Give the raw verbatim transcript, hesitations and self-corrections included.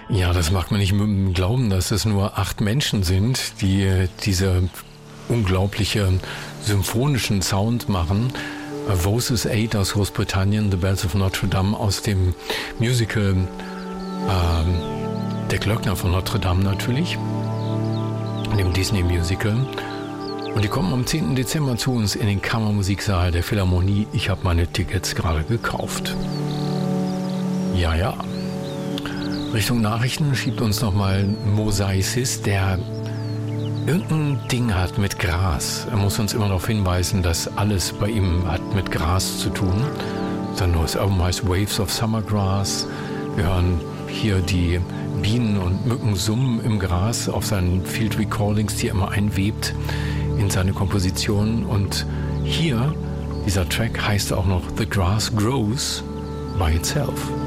Ja, das mag man nicht glauben, dass es nur acht Menschen sind, die diese unglaubliche symphonischen Sound machen. Voices Eight aus Großbritannien, The Bells of Notre Dame aus dem Musical ähm, Der Glöckner von Notre Dame natürlich, dem Disney-Musical. Und die kommen am zehnten Dezember zu uns in den Kammermusiksaal der Philharmonie. Ich habe meine Tickets gerade gekauft. Ja, ja. Richtung Nachrichten schiebt uns nochmal Mosaicist, der irgendein Ding hat mit Gras. Er muss uns immer darauf hinweisen, dass alles bei ihm hat mit Gras zu tun. Sein neues Album heißt Waves of Summer Grass. Wir hören hier die Bienen und Mücken summen im Gras auf seinen Field Recordings, die er immer einwebt in seine Kompositionen. Und hier, dieser Track heißt auch noch The Grass Grows by Itself.